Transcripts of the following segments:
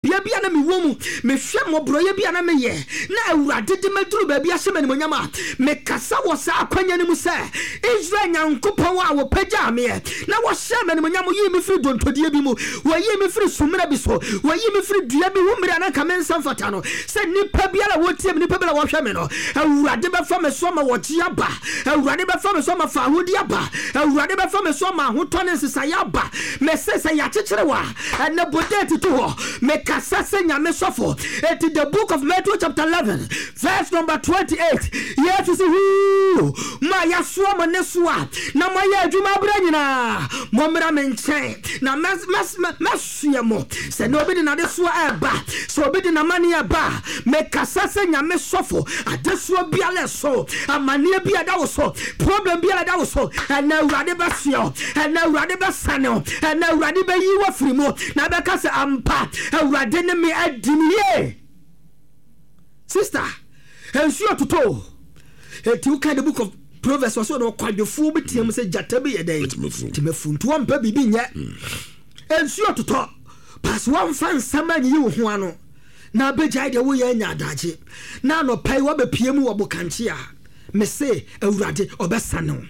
bia na me womu me hwe mobroye bia na me ye na awurade de maduru ba bia hye manimo nyama me kasa wo sa akwanya ne mu se Israel nyankopon a wo pagya me na wo hye manimo nyama yi me firi dontodie bi mu wo yi me firi sumra bi so wo yi me firi dua bi humra na kamensa fata no se nipa bia la wo tie me nipa bia la wo hwe me no awurade ba fa me so ma wo tia ba awurade ba fa me so ma fa hodi aba awurade ba fa me so ma hotone nsesa ya ba me se ya chekere wa na bodeti to ho me kasa se nyame sofo it the book of Matthew chapter 11 verse number 28 yes you see ma ya so ma ne so a na ma ya adwuma bra nyina mo mra me nchen na mesuyemo se no obi de na de so e ba so obi de na mane e ba me kasa se nyame sofo adeso bia le so amane bia da wo so problem bia da wo so na urade ba sio na urade ba sane na urade ba yi wa frimo na be kasa ampa urade ne me adimie sister ensuo toto etiu ka the book of Proverbs was no kwadefo betiam se jata be yeden timefuntu ampa bibi nye ensuo toto pas one fan samani yi ho ano na beja de wo ya nya adaje na no pai wa be piemu wo bokanche a me se urade obesane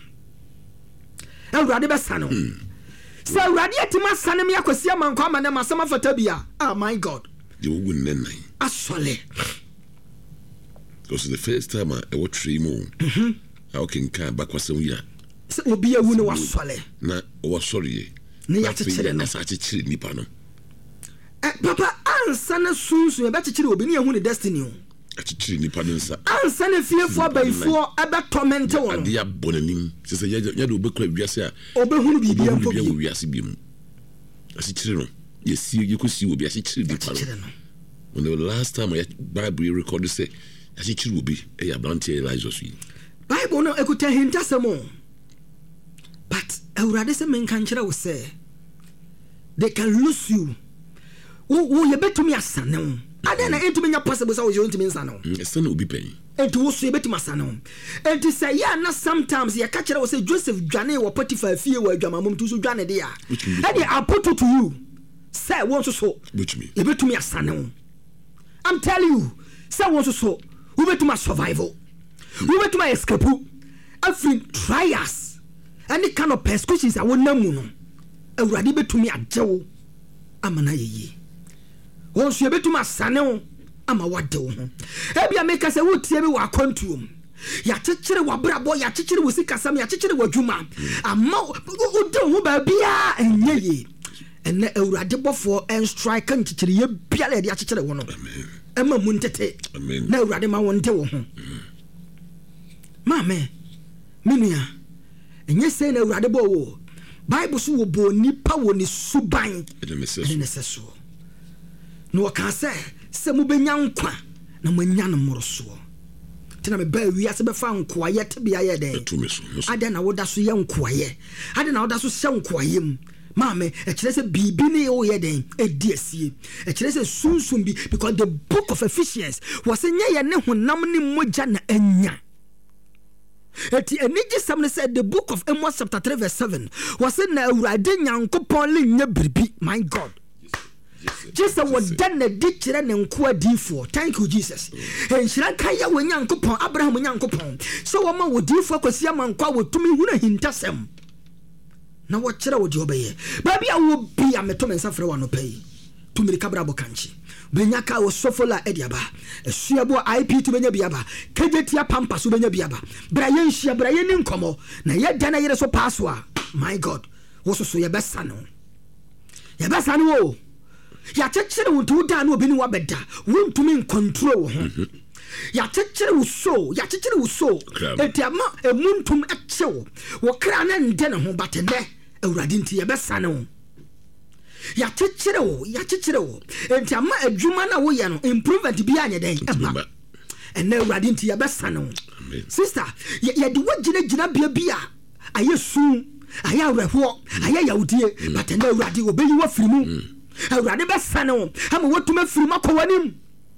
urade besane so urade atima sane me akwasi amankwa amane masama fata bia oh my god you wouldn't then asole because the first time I watch Remo how can come back was some year so obi awu ne wasole na was sorry ne ya chechire na sa chechire nipa no papa ansa na sunsun e be chechire obi ne ehu ne destiny o chechire nipa no nsa ansa na fiefo abaifo ebe torment won ade abonanim se ya de obekura wiase a obehunu bibia mpo bi wiase bi mu chechire no yesi yekosi obi chechire nipa no when the last time I Bible recorded say chechire obi e abrantie Elijah so Bible no ekuta hintasemo but awurade se men kan kire wo say they can lose you wo ye betumi asane wo ade na entumi nya possible say wo ye entumi nsane wo esane obi pen enti wo so ye betumi asane wo enti say ya na sometimes ye ka kire wo say Joseph dwane wo Potiphar fie wo adwamamom tu so dwane de ya e dey I put it to you say won so ye betumi asane wo I'm telling you say won so wo betumi survival we went to my escape every trials any kind of persecutions I won namu no awurade betumi agyewo amana yeye won so betumi asane wo ama wade wo ho ebia make say wo tie bi wa kontuom ya chechire wa brabo ya chechire wo sikasam ya chechire wa dwuma ama wo de ho ba bia enyeye ene awurade bofo en strike nchichire ye bia le de chechire wo no ema mu ntete na awurade ma won de wo ho Mame, minua, enye say na awurade bo wo. Bible so wo bo nipa wo ni suban. Ene seso. No ka say se mo benya nkwa na mo nya no moroso. Tina me ba wi ase be fa nkwaye te bia ye den. Ade na woda so ye nkwaye. Ade na woda so se nkwaye mu. Mame, e kire se bibi ne wo ye den e di asie. E kire se sunsun bi because the book of Ephesians was nya ye ne honam ne moja na anya. Eti eniji samne said the book of Amos chapter 3 verse 7 was in na awurade nyankopon le nya bribi my god Jesus was done the dichere ne nko adifo thank you Jesus enhira kan ya wo nyankopon Abraham nyankopon so wo ma wo difo akwasi amankwa wo tumi huna hintasem na wo kire wo de obeye ba bia wo bia meto mensa frɛ wa no pay tumiri kabra bokanchi benya ka wo sofola ediaba esuabo IP to benya biaba kejetia pampa so benya biaba braye nhia braye ni nkomo na ye dana yere so paswa my god wo so ye besano wo ya chechire wo tu da na obini wa beda wo ntumi control wo ho ya chechire wo so etiama emuntum echewo wo kra na nde ne ho batende awurade nti ye besano ya chechire wo enti ama adwuma na wo ye no improvement bi anya den eba ena awurade nti ya besano sister ya de wagina bia ayesu aya awreho aya yawudie but ena awurade obeyi wa firimu awurade besano ama wotuma firimu akowanim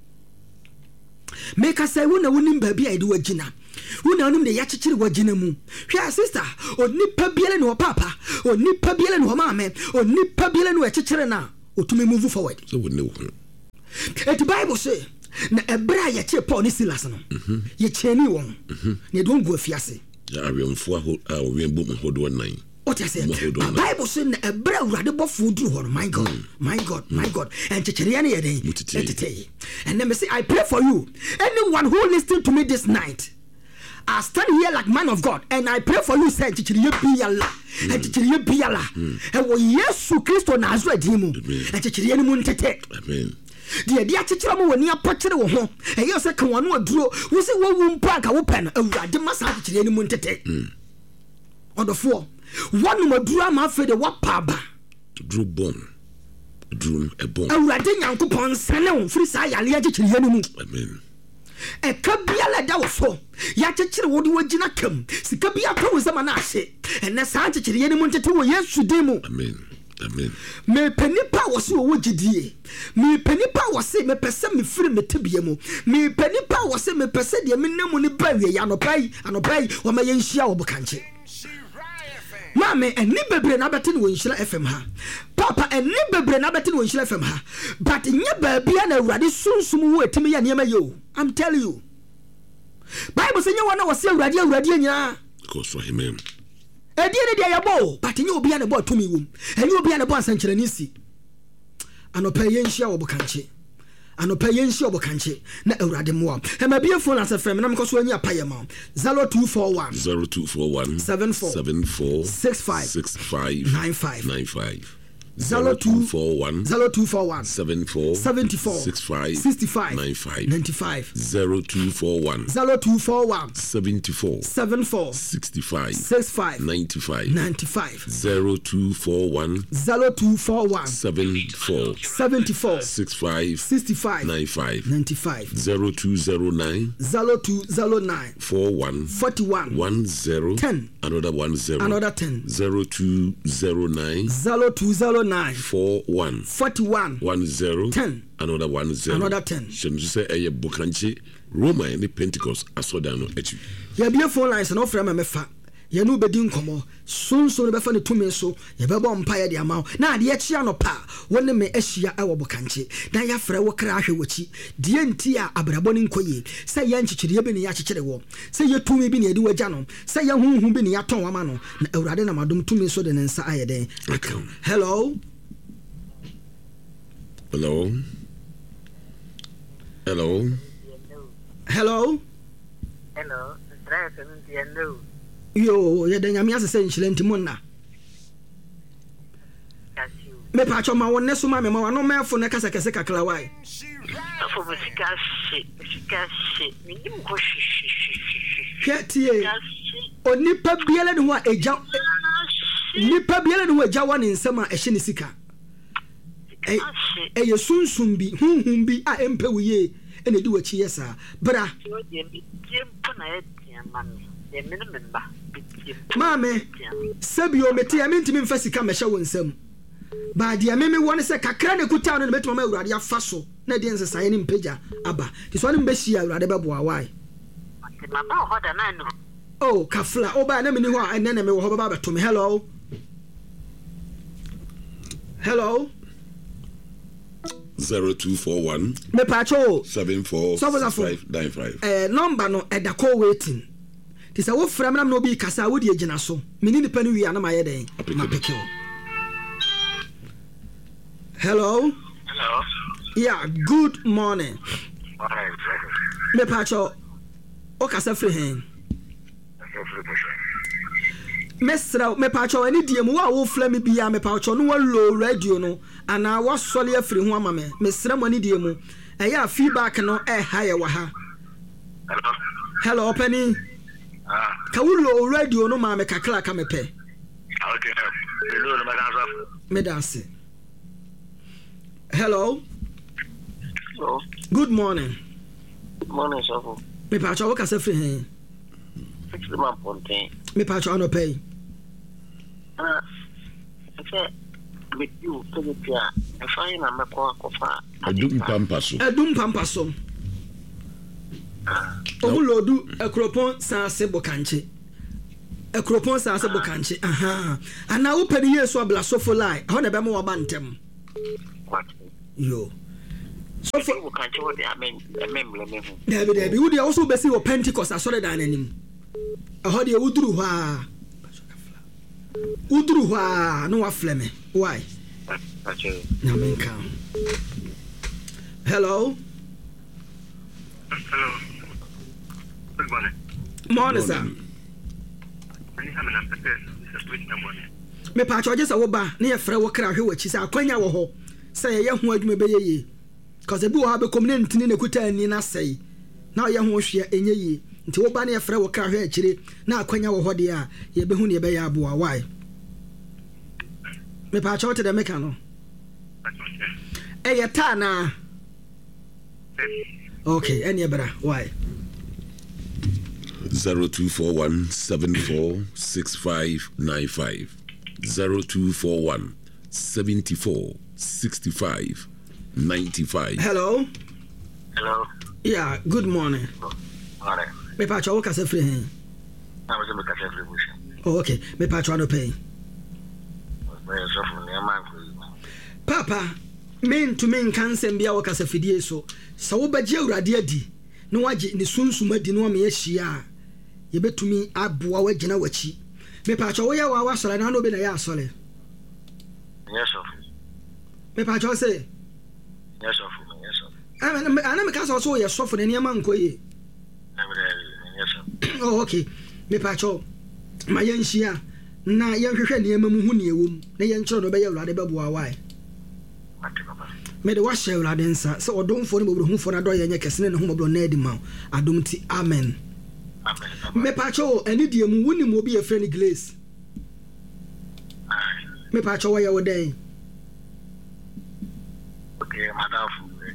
make us say wona wonim ba bia de wagina wona wonim de ya chechire wagina mu hwa sister onipa biele no papa onipa biele no mama onipa biele no chechire na otumi move forward so wona The Bible say na ebra ye che Paul ni Silas no ye cheni won ne don go afiase ya awemfo a owembo mo hodo nan what I say Bible say na ebra urade bofo duru ho my God my God and checheriya ne ye den and then me say I pray for you anyone who listen to me this night I stand here like man of God and I pray for you say checheriya biyala and checheriya biyala e wo Yesu Kristo Nazareth dimu and checheriya ni mu ntete amen the dia chichira mo wani apokere wo ho eyo se kan wano aduro wo se wo wu mpa ka wo pen awurade masa chichire ni mu ntete odofo wanu maduro ama fe de wapa ba duro bon duro e bon awurade nyankopon sane wo firi sa yale chichire ni mu amen e ka bia la da wo so ya chichire wo de wagina kam sika bia to wo zama na ahye ene sa chichire ni mu ntete wo Yesu dimu amen amen me penipa wose wo gidie me penipa wose me pese me firi me tebie mu me penipa wose me pese de me nemu ni bawie ya anopai wo ma yenhia wo bokanche mame eni bebre na beti wo nhira FM ha papa eni bebre na beti wo nhira FM ha but nya baabia na awurade sunsum wo etimi ya niam yo I'm telling you Bible say nya wona wose awurade nya because for him Edie de yabo but nye obi ane bo atumi wom enye obi ane bo asankyere nisi anopa yenhia wo bokanche na awurade mo e ma bie phone as frame na mkoso anya paye ma 0241 74 65 95 0241 74 65 95 0241 74 65 95 0241 74 65 95 0209 41 10 another 10 0209 41 10 another 10 shemsu say eye bokanchi Roma ni Pentecost asodano echi ya bie phone lines no frame mefa ye no bedi nkomo sonso no befa ne tumi so ye bebo mpa ye de amawo na ade chia no pa woni me ahia ewo bokanchi na ya frɛ wo kra ahwe wochi die nti a abrabɔ ne nkoye sɛ ya nchichire bi ne ya chichire wo sɛ ye tumi bi ne edi wagya no sɛ ya hunhu bi ne ya ton wama no na awurade na madom tumi so de ne nsa aye den hello yo ye den nyame asese nchile ntimo na me pa cho ma wonne so ma me ma wano mefo ne kasa kese kakla wai afo musika shi ni mko shi ketie onipa biele ne ho eja nipa biele ne ho eja wa ne nsema ehye ne sika ye sunsun bi hunhun bi a empe wiye ene di wachi yesa bra mame sabio meti ya mintimi mfa sika mehye wo nsam ba dia meme woni se kakra ne kuta no betuma ma awurade afaso na de nsesa ye ne mpagya aba ti so ne mbehia awurade beboa wai mama ho da na no oh kafla oba na meni ho ene na me wo ho baba beto me hello 0241 me pacho 74 number no eda call waiting ti sa wo fra mna no bi kasa wo di agina so meni ni pani wi ana ma ye den ma pekeo hello yeah good morning me pacho o kasa free hen mesra me pacho ani die mu wa wo fla me bia me pacho no wa low radio no ana wa sole afiri ho ama me mesra mo ani die mu eya feedback no high wa ha hello penny ka wo low radio no ma me kakla ka me pe okay hello no me dance hello good morning sir me pacho wo kasa free hen fix the man ponte me pacho no pay okay with you to the pia I find na me ko akofa adum pampaso omulodu ekropon sanse bokanche aha ana wo pedi yeso abla sofo lai ho na be mo wa bantem what yo So for you can't show the amen. David, would also be seen Pentecost as solid than him. I heard you Udruha, no flame. Why? Hello. Hello. Good morning. Morning, sir. Me pa charge say wo ba na ye frɛ wo kra hwe wachi say akwanya wo ho say ye ho adwuma be ye cause ebi wo ha be community ni na kuta ani na say na ye ho hwe enye yi nti wo ba na ye frɛ wo kra hwe akire na akwanya wo ho de a ye be hu ne be ya aboa why me pa charge de meka no ye ta na okay any bra why 0241 746595 0241 746595. Hello. Hello. Yeah, good morning. Morning. Me pa chawo kase free hen. I was a kase free bush. Oh, okay. Me pa chawo no pay. Papa, men to men kan sem bia wo kase fidie so. Sa wo baje awurade adi. No waje ni sunsuma di no me yehia. Ye betumi aboa wagina wachi. Me pa chawo ye wa wasole na no be na ya asole. Yes, sir. Me pa chawo say. Yes, sir. Yes, sir. Ana me ka so ye sofo na niam ankoye. Yes, sir. Oh, okay. Me pa chawo ma ye nhia na ye hwehwe niam mu hu ne ewom na ye nkyero no be ye awurade beboa why. Me de wa share awurade nsa se odomfo ne bobro humfo na do ye nye kesene ne humobro na edi ma adomti amen. Me pacho eni die mu wuni mu obi e friend Glace. Me pacho wa ya wodan. Okay, madam.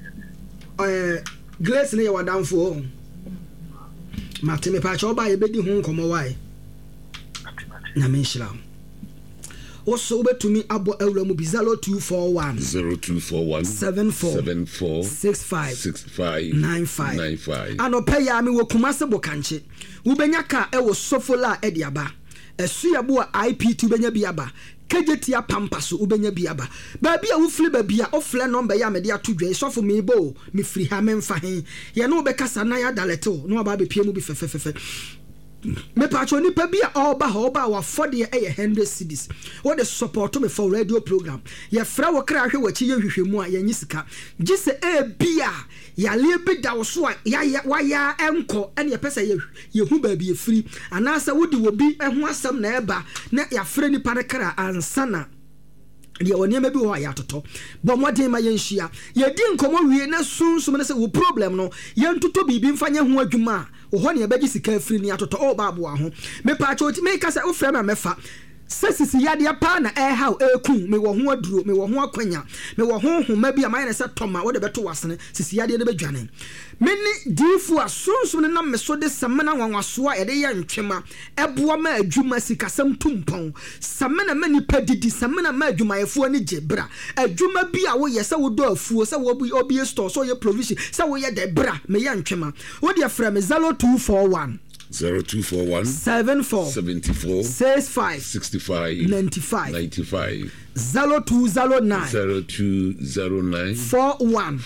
Glace ne ya wadanfo. Mate me pacho ba ye bedi hu nkomo why. Na me nhira. Also betumi abo awura mu bizalo 241 74 65 95 anopa ya me wokuma se bokanche ubenya ka e wo sofola e diaba esu ya bo IP tu benya biaba kejetia pampaso ubenya biaba baabi a wo firi baabi a ofle number ya me de atodwe sofo me bo me firi ha me mfa hen ye no be kasa na ya daleto no aba be pie mu bi fefefefe me pacho ni pa bia oba wa fode e 100 cedis wo de support me for radio program ye fra wo kra hwe wachi ye hwehwemu a ye nyisika gise e bia ya le bi da wo so a ya enko ene ye pesa ye hu ba bi e free anasa wo di wo bi ehu asem na eba na ya fra ni pa ne kra ansana dia woni ma bi wo ya toto bo modin ma ye nhia ye di nkomo wie na sunsum na se wo problem no ye ntoto bibi mfanya ho adwuma wo ne beji sika free ni atoto o ba aboa ho me pa choti me ka se wo frɛ ma mefa sesisi yade pa na e how e kun me wo ho aduro me wo ho akwanya me wo ho homa bi amane se toma wo de beto wasene sisi yade de bedwane me ni difu asonso ne na me so de semena wanwaso a ye de ye ntwema eboa ma adwuma sikasam tumpon semena ma ni padidi semena ma adwuma yefo ni gebra adwuma bi a wo ye se wo do afuo se wo obi store so ye provision se wo ye de bra me ye ntwema wo de frɛ me 0241 74 65 95 0209 41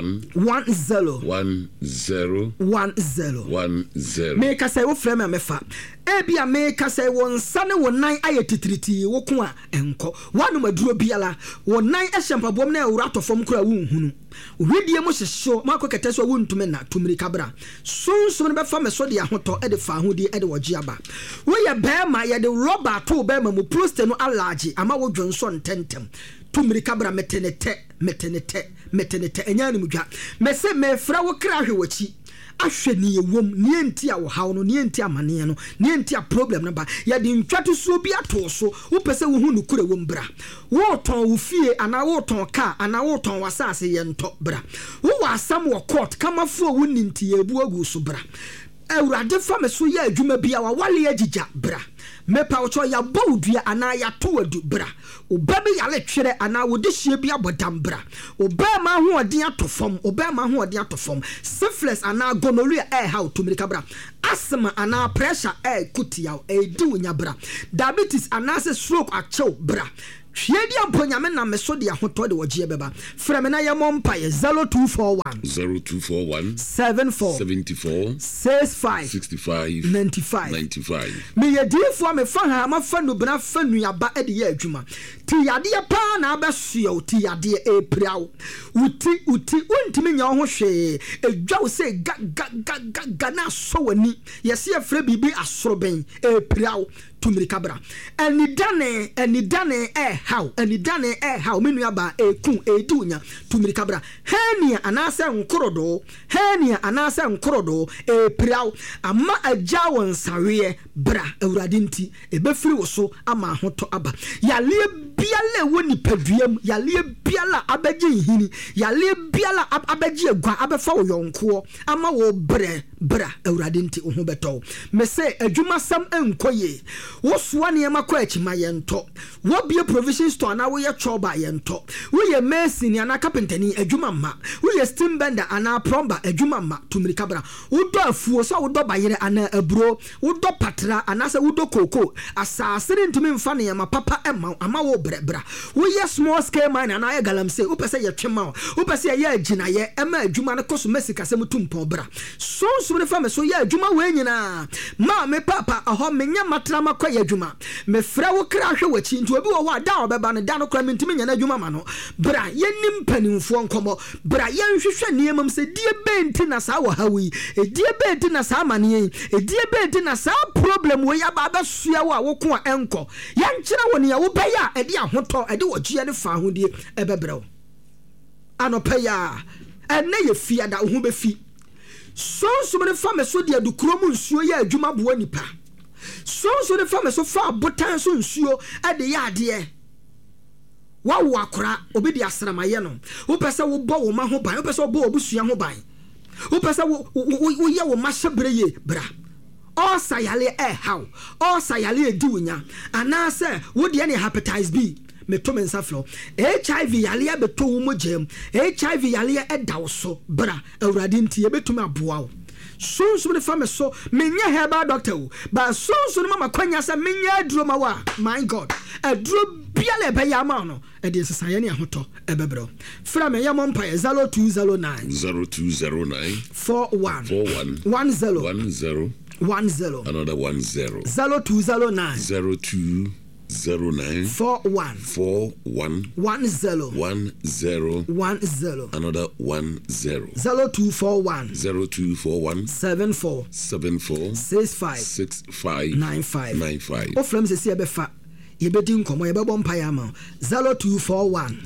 10 make us say wo frame amefa ebia make us say won sane wonan ayetitriti wo ko a enko wanu maduro biala wonan ehyempabom na ewura tofom kura wo nhunu wedie mo hyehyo makokete so wo ntume na tumiri kabra sonso ne befa me so de ahoto e de fa ho de e de woje aba wo ye bema ye de rubber to bema mo proste no alaji ama wo dwonso ntentem tumiri kabra metenete enyani mudwa mese me fra wo kra hwe wachi ahwe ni ewom ni enti a wo hawo no ni enti amane no ni enti a problem no ba ya de ntwato so bi ato so wo pese wo hu no kura wo mbra wo ton wo fie ana wo ton ka ana wo ton wasase ye nto bra wo wasam wo court kamafo wo ninti ebu agu so bra awurade fa me so ya adwuma bia wa wale agigya bra mepa wo cho ya bawdua ana ya to adu bra obabe yale twere ana wo de hie bia bodam bra obama ho odin atofom syphilis ana gonorrhea how to mirika bra asthma ana pressure kutia di wonya bra diabetes ana se stroke achew bra hwedi aponyame na me so de ahotɔ de wɔgye bɛba frɛ me na yɛ mɔ mpae 0241 74 65 95 me yɛ difo me fa ha ma fa nubra fa nuaba de yɛ adwuma ti yadeɛ pa na abɛsoɛ ti yadeɛ epriawo uti untimi nya ho hwee edwa wo se ga na so wani yɛse yɛfrɛ bibi asoroben epriawo tumirika bra enidane how menu aba ekun edunya tumirika bra henia anase nkorodo epriawo ama agya won sawe bra awurade nti ebefiri wo so ama hoto aba yale biala woni paduam yale biala abaji hini yale biala abaji agwa abefa wo yonko ama wo bra awurade nti wo ho beto me se adwuma sam enkoye wo soa ne makɔ akima yɛntɔ wo bie provision store na wo yɛ choba yɛntɔ wo yɛ mason ana carpenter ni adwuma ma wo yɛ steam bender ana plumber adwuma ma tumirika bra wo dɔ afuo so wo dɔ bayere ana aburo wo dɔ patra ana sɛ wo dɔ koko asase ne ntumi mfa ne ma papa ama wo bra wo yɛ small scale mine ana yɛ galamse wo pɛ sɛ yɛ twema wo pɛ sɛ yɛ agina yɛ ɛma adwuma ne kɔso mesika sɛ mutumpɔn bra so ne fa me so yɛ adwuma we nyina ma me papa ahɔ menya matra makɔ yɛ adwuma me frɛ wo kra hwɛ wachi nti obi wo wa da obeba no da no kra mentimi nya na adwuma ma no bra yenim panimfo nkomo bra yenhwehwɛ niemam sɛ die benti na saa wo hawi die benti na saa mane die benti na saa problem wo ya ba sua wo a wo ko enko yankyerɛ wo ne ya wo bɛya ade ahotɔ ade wo gye ne fa ho die ɛbɛbrɛw anɔpɛ ya ɛnɛ yɛ fia da wo ho bɛfi sonso me fa me so de adukuro mu nsuo yɛ adwuma boa nipa sonso ne fa me so fa botan so nsuo ade yɛ adeɛ wa wo akora obi de asramaye no wo pɛ sɛ wo bɔ wo ma ho ban wo pɛ sɛ wo bɔ obusua ho ban wo pɛ sɛ wo yɛ wo ma hyebreye bra all sayale how all sayale ediunya anase wo de ne hepatitis B me to mensa flo HIV yale abeto wo mogem HIV yale edawo so bra awurade nti ye betumi aboa wo sonso ne fa me so menya herbal doctor wo ba sonso ne mama kwanya sa menya aduro ma wa my god aduro biale be ya ma no e de sesaye ne ahoto ebebro fra me yamon pa 0209 41 10 another 10 0209 0209 41 10 another 10 0241 74 65 95 o from se befa ye bedi nkomo ye bebo mpa ya ma 0241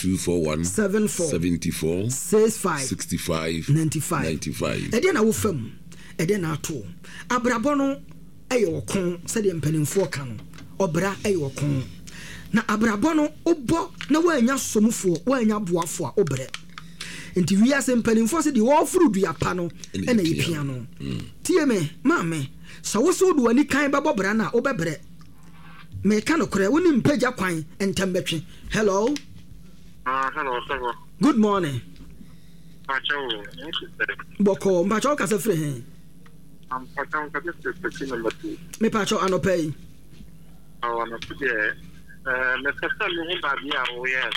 74 65 95 ede na wo fam ede na ato abrabo no eye wokon se de mpanimfo ka no obra eyokon na abrabo no obo na wanya somfo wanya boafo a obre enti wi ase mpanimfo se de wo furu dua pa no na yepia no tie me maame so wo so do ani kan babo bra na obebre me ka no kore woni mpaja kwan entembetwe hello hello good morning Pacho boko mpacho ka se frɛ he Pacho ka se number 2 me pacho anopay na pide me pesa me ba bia wo yes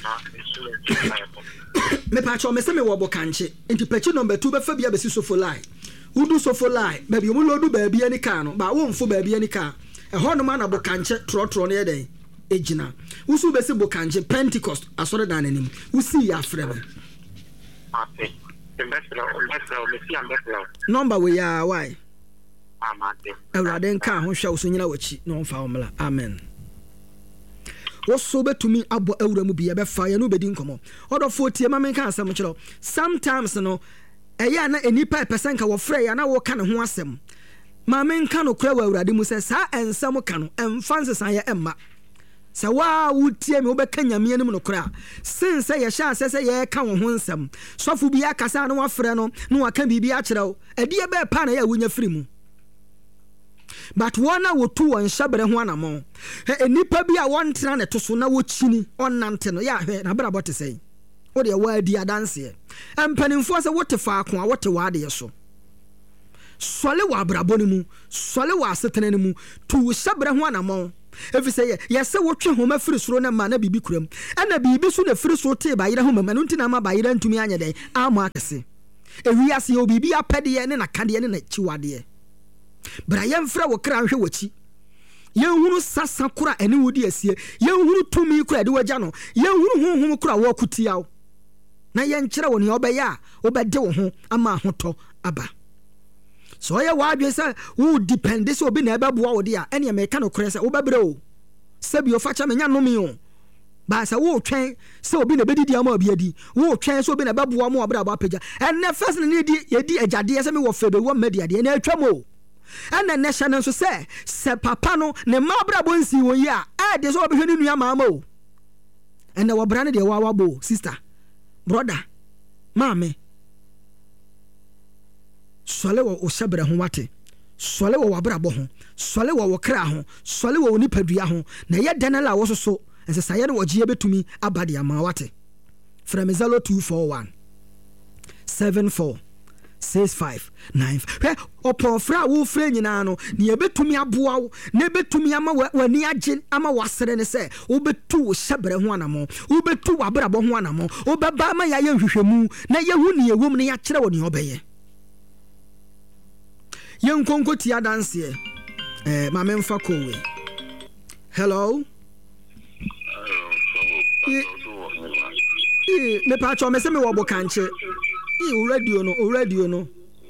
me pacho me se me wo bokanche enti pachi number 2 be fa bia be si sofolai udu sofolai ba bi o mo lodu ba bia ni ka no ba wo mfo ba bia ni ka ho no ma na bokanche trotro ne den ejina usu be si bokanche Pentecost asore dan anim usi ya frema ate mbesra me si ambesra number we ya why amate awurade nka ho hwa so nyina wachi no mfa omla amen woso betumi abo awuramu bia be fa ya no bedi nkomo odofo tie ma men kan asem kyerɛ sometimes no eya na enipa person ka wo frɛ ya na wo ka ne ho asem ma men kan no kra wa awurade mu sɛ saa ensem ka no emfa nsesan ya emma sɛ wa wotie me wo bɛka nyame anim no kra sen sɛ yɛ hya sɛ yɛ ka wo ho nsɛm sɔfo bia kasa no wa frɛ no no wa ka bibia kyerɛ wo ɛdeɛ bɛ pa na ya wonya firi mu but wana wotu won hyabere ho anamo enipa bi a won tena ne to so na wo chini onnante no ya hwe na bra bote sei wo de wa di adanse empanimfo se wote fa ako a wote wa de so sole wa brabɔ ne mu sole wa asetena ne mu tu hyabere ho anamo Efi say yes say wotwe homa firi soro na ma na bibi kuram ana bibi so na firi soro te ba yira homa no ntina ma ba yira ntumi anya den amo akese ewi ase yo bibi apede ne na kade ne na chiwade bra yemfra wo kra hwe wachi yenhunu sasa kura ene wodi asie yenhunu tumi kura de wagya no yenhunu honhom kura wo kutiaw na yenkyere wo ne obeya obede wo ho ama hoto aba so ye wa adwe say wo depend so obi na ebeboa wo de a ene me ka no kure say wo bebre o sabi o facha menya no mi o ba sa wo twen say obi na bedidi ama obi adi wo twen so obi na beboa mo obra ba pagya ene first ne di yedi agyade say me wo febe wo madi ade ene atwam o ene ne hye no so say se papa no ne mabra bonsi wo yi a de so obi hwe ni nua mama o ene wo bra ne de wa bo sister brother mama sole wo osebere ho wate sole wo wabrabo ho sole wo wokra ho sole wo nipadua ho na ye denela wo soso ense saye no ogie betumi abade ama wate from 0241 74 6595 opo fra wo fra nyina no ne betumi aboa wo ne betumi ama wani agye ama wasere ne se wo betu wo sebere ho anamo wo betu wabrabo ho anamo wo beba ma ya ye hwehwemu na ye hu ne ewom ne ya kire wo ne obeye yenkonko tia dance ma memfa kowe hello me pa cho me se me wo bokanche o radio no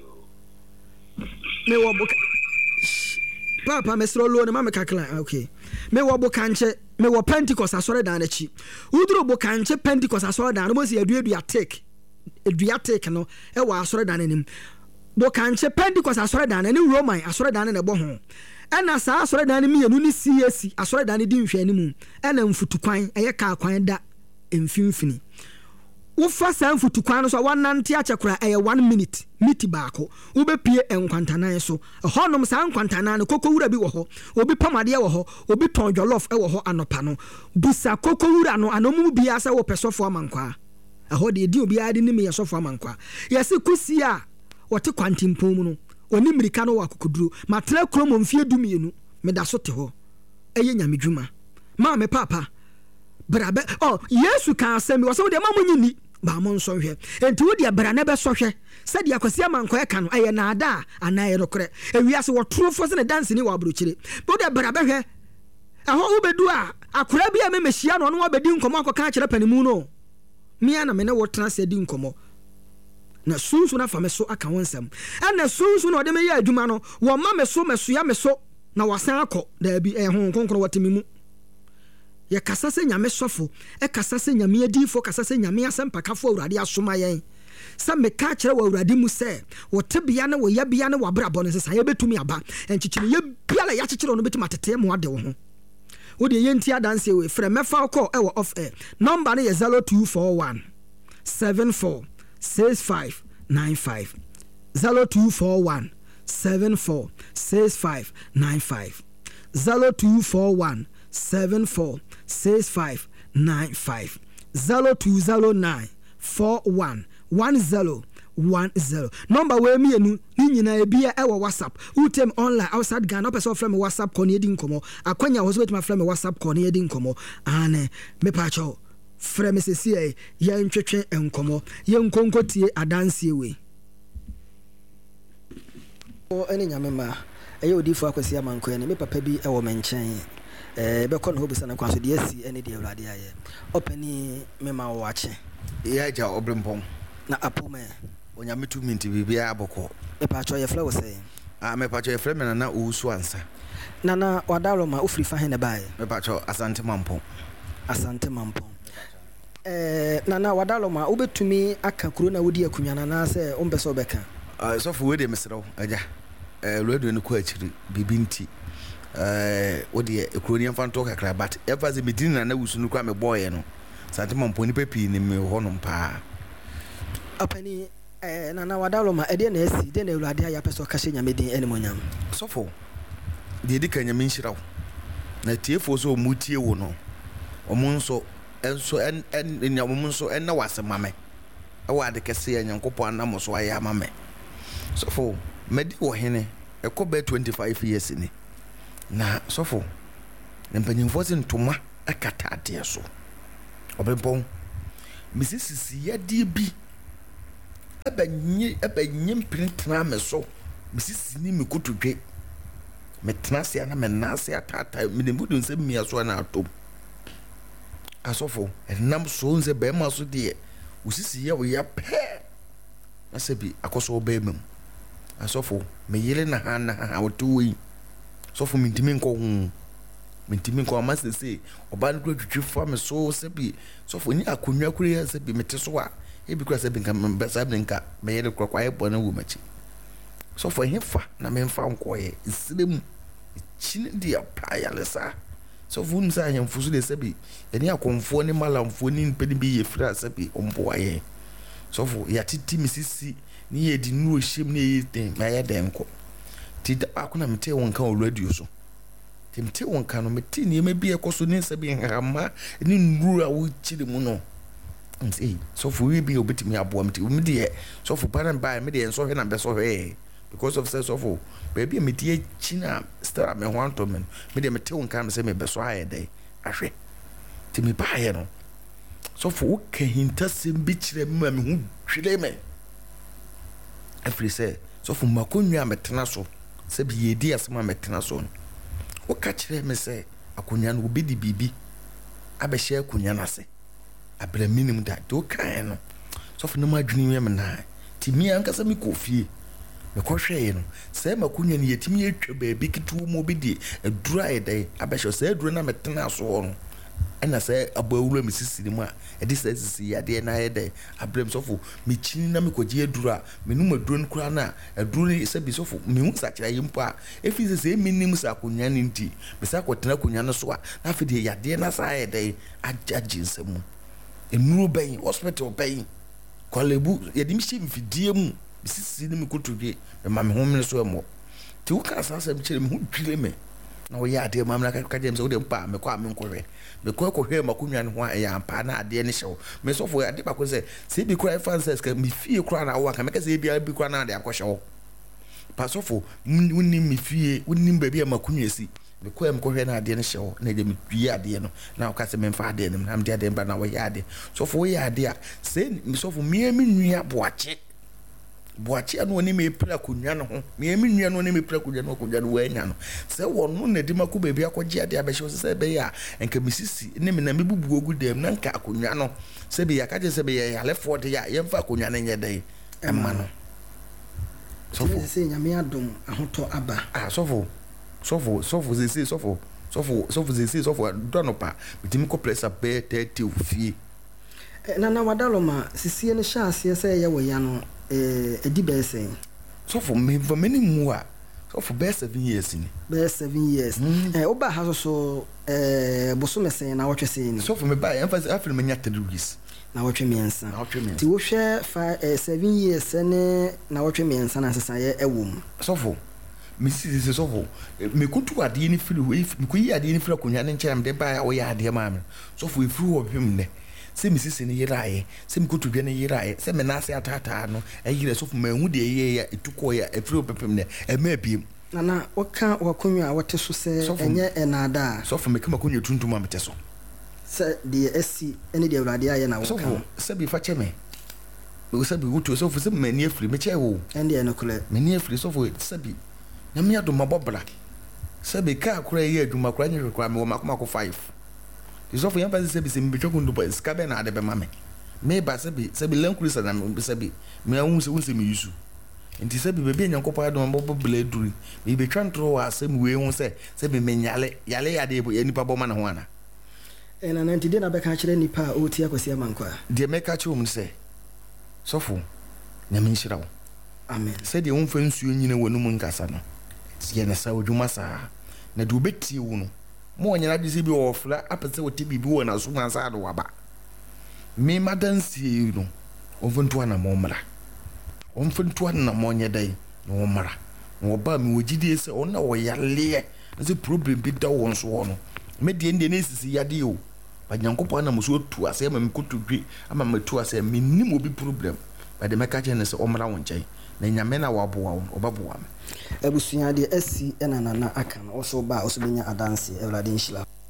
me wo boka papa me sro lo ne ma me kakla okay me wo bokanche me wo Pentecost asore dan achi uduro bokanche Pentecost asore dan no mo se adua take no e wo asore dan anim bokanche Pentecost asore dan ne Roman asore dan ne bo ho ena sa asore dan ne mienu ni CAC asore dan di nhwe animu ena mfutukwan eye ka kwan da emfimfini wo fa san mfutukwan no so wanante achekura eye 1 minute miti baako wo be pie enkwantanan so honom san nkwantanan koko wura bi wo ho obi pamade wo ho obi ton jollof wo ho anopa no busa koko wura no anomu bia sa wo pesofo amankwa aho de di obi ade ni me yesofo amankwa yesi kusia wote kwantimpom no oni mirika no wakokoduro matra kromo mfie dumienu me da so te ho eye nyamedwuma ma me papa brabe yesu kan asemi wo so de ma munyini ba mo nso hwe enti wo de bra na be so hwe se de akwasi amanko e ka no eye na ada ana ye rokre ewiase wo trofo se ne dance ni wa abrochire wo de bra be hwe aho wo bedu a akora bia me mehia no no obedi nkomo akoka kire panimu no mia na me ne wo tena se di nkomo na sunsu na fa me so aka wonsam ana sunsu na ode me ya adwuma no wo ma me so ya me so na wasan akọ da bi ho konkro watemi mu ye kasa se nyame sofo e kasa se nyame adifo kasa se nyame asempakafo awurade asoma yen sa me ka kire wa awurade mu se wo tebia na wo ya bia na wabrabo no sesa ye betumi aba enchichire ye bia la ya chichire no betima tete mu ade wo ho wo de ye ntia danse we frɛ mefa call e wo off air number no ye 0241 74 6595 0241 74 6595 0241 74 6595 0209 41 1010 number we mienu ni nyina ebia e wo WhatsApp utem online outside Ghana person from WhatsApp ko ne edi nkomo akwanya wo so betima from WhatsApp ko ne edi nkomo ane me pa cho frɛ me sesi ye ntwetwe enkomo ye nkonkotie adanse we o ene nyame ma eye odifo akwasi amanko ene me papa bi e wo menchen be ko no bisa na kwaso de asi ene de awrade aye opani me ma wo ache ya ja obrempon na apome onyame tu minti bibia aboko me pa cho ye frɛ wo sɛ me pa cho ye frɛ me na usu ansa na wadalo ma ofri fa he ne bae me pa cho asante mampon nana wadalo ma obetumi aka kuro na wodi akunwana na se ombeso beka so for we de mesrew aja radio ne ko akiri bibinti wodi ekuro ni mfanto kakra but ever ze medin na wusu no kwa me boye no sante mamponi papi ni me ho no mpa apani nana wadalo ma ede na asi de na awurade aya peso ka hye nyamedin enemonyam so for de dika nyamenhyiraw na tiefo so mutie wo no omunso enso en nyamunso en na wasemame ewa de kese ya nyankopo anamo so aya mame so for medi wo hene ekobe 25 years ni na so for na mpanyimfo se ntoma akata ade so obempon misisi yade bi abanye mpintena me so misisi ni me kotodwe metena se na menase atata me de mudu nsem mia so na atom asofo enam so nze be ma so de usisi ye wo ya pe asebi akoso obemem asofo me yele na ha na wotowi sofo mintimi nko amasese oba no twetwe fa me so sebi sofo ni akonwa kure ya sebi mete so a ebi kura sebi nka mbesa bi nka me yele kwa ebo na wo machi sofo hefa na me mfa nkoye isirem chine dia pa ya lesa sofo unsa ahemfuso de sebi eni akonfo ni malamfo ni mpeni bi ye fra sebi ombo aye sofo ya titi misisi ni ye di nu ohim ni ye den ma ya den ko ti da akuna mete won kan o radio so ti mete won kan no mete ni me bi ekoso ni sebi hama ni nuru a wo chiri mu no nti sofo we bi obetimi abo mete me de sofo paran ba me de so hwe na be so hwe because of say sofo baby me de china star me ho anto me de mete won kan se me be so aye dai ahwe ti me ba ye no sofo wo ka hinta sem bi kire me me hu hwele me afri say sofo makonwa metena so se bi yedi asema metena so wo ka kire me say akonwa no obedi bibi abehye akonwa na se abra minimum da do kan no sofo no madwini me na ti mi ankasa mi kofie me ko hwe no se makonwa ne yetimi etwa baabi kitu mo bi di adura edai abehye se adura na metena so no ena se abawura misisi mu a edi se sisi yade na yede abrem sofo mi chini na mi koje adura menum aduro nkura na aduro se bi sofo mi hu sa kira yimpo a efi se minim sa konwa ni nti be sa kwotena konwa no so a na fe de yade na sa yede ajaji nsemu enuro ben hospital ben kolebu yede mi shi mfidie mu misisi ni mi kotodwe me ma me hu me so mo ti wo ka sa sam kire me hu twile me na wo ya ade mamna ka jem se wo de mpa me kwa me nkɔhwe me kwa kɔhwe makonwa ne ho ya mpa na ade ne hyew me so fo ade ba ko se bi kura fanses ka me fie kura na wo ka me ka se bi kura na ade akɔhyew pa so fo wonni me fie wonni ba bi makonwa si me kwa me kɔhwe na ade ne hyew na de me dua ade no na wo ka se me mfa ade ne na me de ade ba na wo ya ade so fo wo ya ade a se me so fo me nua boache anu oni me pra konwa no ho me nua no oni me pra konwa no wa nya no se wono na di mako bebi akɔgye ade abɛhye se be ya enka misisi ne me na me bubu ogu dem na nka konwa no se be ya ka je se be ya lefo de ya yemfa konwa no nye dai emma no sofo se nyame adom ahoto aba sofo ze sofo donopa bitimi ko pressa be 30 ofie na wadaloma sisie ne hyase se ye wo ya no edi besen so for many more so for best 7 years ni best 7 years oba ha so boso mesen na wotwe sen ni so for me buy emphasis after me nyata rules na wotwe miensa ti wo hwe 7 years ne na wotwe miensa na sesa ye ewom so for me see so for me kutu ade ni firi we me ko yi ade ni firi akonya ne nkyerem de buy wo ya ade ma me so for ifiri wo hwem ne se misisi ne yirae se mkotodwe ne yirae se menase atata no ayire so fuma hu de ye ya etuko ya efiri opepem ne ema biem na waka wakonwa a wote so se enye enada so fuma kama konwa tuntum amete so se de esi ene de awrade aye na waka se bi fa cheme we se bi wuto so fu se mani afiri me che wo ende ene kule mani afiri so fu se bi na me adoma bobla se bi ka akura ye aduma kura nye kura me wo makoma ko 5 Isofo yamba se bi se mbetwa kundu ba skabe na ade be mame me ba se bi lankulisa na me se bi me ahun se me yusu enti se bi bebe nyankopɔ adom bo bele duri me betwa ntro wa asem we hu se bi menyale yale ya de nipa bɔ ma na ho ana ena na ntide na beka kire nipa o ti akosi amankwa de meka kire um se sofo na me nhyira wo amen se de wonfa nsuo nyina wonum nkasa no ye na sa odwuma sa na de obetie wo no mo nyina de se bi wo fla apese wo te bibi wo na so mansa do waba me madansie no onfuntu ana mo mra onfuntu ana mo nye dai no mra no ba mi wogide se ona wo yale se problem bi da won so no me de ndie na sisi yade o ba nyankopɔ na mo so tu ase ma me kotodwe ama me tu ase me nim obi problem ba de meka che ne se omra won nkyɛn na nyame na waboa wo obaboa me abusua de asi ena nana aka no so ba o so benya adanse ewlade nhyira